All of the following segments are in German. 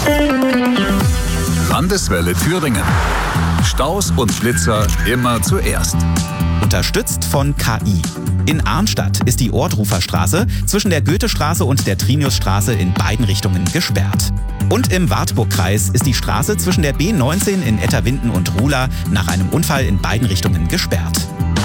Landeswelle Thüringen. Staus und Blitzer immer zuerst. Unterstützt von KI. In Arnstadt ist die Ohrdruferstraße zwischen der Goethestraße und der Triniusstraße in beiden Richtungen gesperrt. Und im Wartburgkreis ist die Straße zwischen der B19 in Etterwinden und Ruhla nach einem Unfall in beiden Richtungen gesperrt.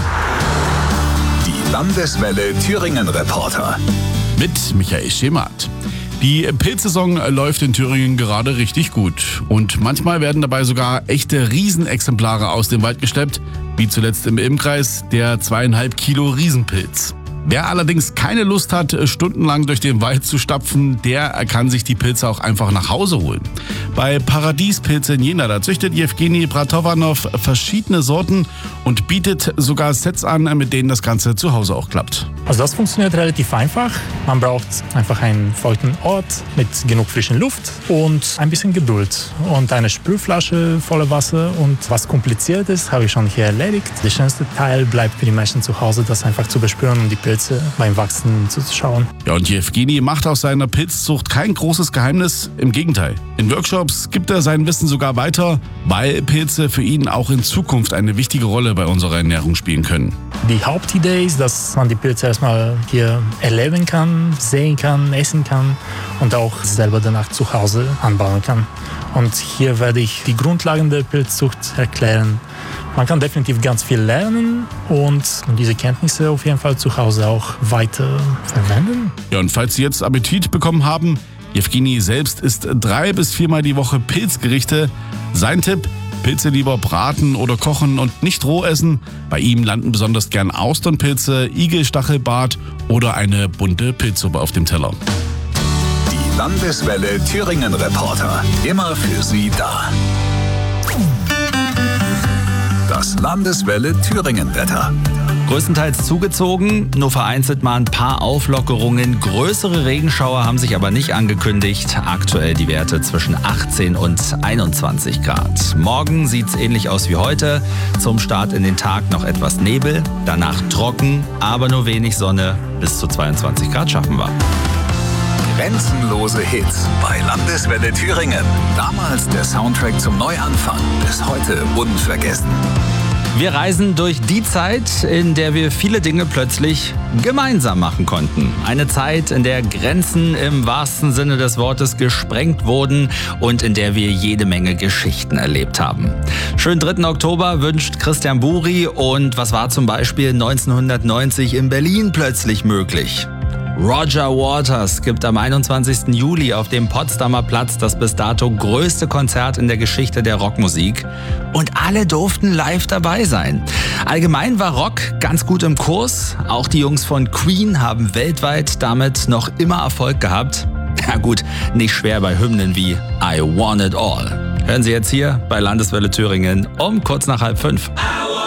Die Landeswelle Thüringen Reporter. Mit Michael Schemert. Die Pilzsaison läuft in Thüringen gerade richtig gut. Und manchmal werden dabei sogar echte Riesenexemplare aus dem Wald geschleppt, wie zuletzt im Ilmkreis der 2,5 Kilo Riesenpilz. Wer allerdings keine Lust hat, stundenlang durch den Wald zu stapfen, der kann sich die Pilze auch einfach nach Hause holen. Bei Paradiespilze in Jena, da züchtet Jewgeni Bratovanov verschiedene Sorten und bietet sogar Sets an, mit denen das Ganze zu Hause auch klappt. Also das funktioniert relativ einfach. Man braucht einfach einen feuchten Ort mit genug frischen Luft und ein bisschen Geduld und eine Sprühflasche voller Wasser. Und was kompliziert ist, habe ich schon hier erledigt. Der schönste Teil bleibt für die Menschen zu Hause, das einfach zu bespüren und die Pilze beim Wachsen zuzuschauen. Ja, und Jewgeni macht aus seiner Pilzzucht kein großes Geheimnis. Im Gegenteil. In Workshops gibt er sein Wissen sogar weiter, weil Pilze für ihn auch in Zukunft eine wichtige Rolle bei unserer Ernährung spielen können. Die Hauptidee ist, dass man die Pilze erstmal hier erleben kann, sehen kann, essen kann und auch selber danach zu Hause anbauen kann. Und hier werde ich die Grundlagen der Pilzzucht erklären. Man kann definitiv ganz viel lernen und diese Kenntnisse auf jeden Fall zu Hause auch weiter verwenden. Ja, und falls Sie jetzt Appetit bekommen haben, Jewgeni selbst isst 3 bis 4 Mal die Woche Pilzgerichte. Sein Tipp: Pilze lieber braten oder kochen und nicht roh essen. Bei ihm landen besonders gern Austernpilze, Igelstachelbart oder eine bunte Pilzsuppe auf dem Teller. Die Landeswelle Thüringen Reporter. Immer für Sie da. Das Landeswelle Thüringen Wetter. Größtenteils zugezogen, nur vereinzelt mal ein paar Auflockerungen. Größere Regenschauer haben sich aber nicht angekündigt. Aktuell die Werte zwischen 18 und 21 Grad. Morgen sieht's ähnlich aus wie heute. Zum Start in den Tag noch etwas Nebel, danach trocken, aber nur wenig Sonne. Bis zu 22 Grad schaffen wir. Grenzenlose Hits bei Landeswelle Thüringen. Damals der Soundtrack zum Neuanfang. Bis heute unvergessen. Wir reisen durch die Zeit, in der wir viele Dinge plötzlich gemeinsam machen konnten. Eine Zeit, in der Grenzen im wahrsten Sinne des Wortes gesprengt wurden und in der wir jede Menge Geschichten erlebt haben. Schönen 3. Oktober wünscht Christian Buri. Und was war zum Beispiel 1990 in Berlin plötzlich möglich? Roger Waters gibt am 21. Juli auf dem Potsdamer Platz das bis dato größte Konzert in der Geschichte der Rockmusik. Und alle durften live dabei sein. Allgemein war Rock ganz gut im Kurs. Auch die Jungs von Queen haben weltweit damit noch immer Erfolg gehabt. Ja gut, nicht schwer bei Hymnen wie I Want It All. Hören Sie jetzt hier bei Landeswelle Thüringen um kurz nach 4:30.